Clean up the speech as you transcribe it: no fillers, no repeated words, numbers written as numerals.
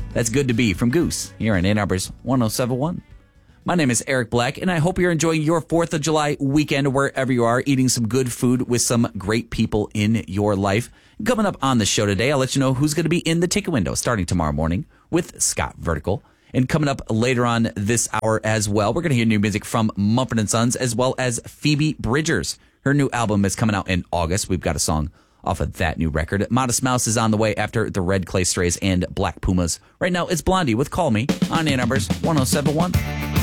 That's Good to Be from Goose here in Ann Arbor's 107.1. My name is Eric Black, and I hope you're enjoying your 4th of July weekend wherever you are, eating some good food with some great people in your life. Coming up on the show today, I'll let you know who's going to be in the ticket window starting tomorrow morning with Scott Vertical. And coming up later on this hour as well, we're going to hear new music from Mumford & Sons as well as Phoebe Bridgers. Her new album is coming out in August. We've got a song off of that new record. Modest Mouse is on the way after the Red Clay Strays and Black Pumas. Right now, it's Blondie with Call Me on Ann Arbor's 107.1.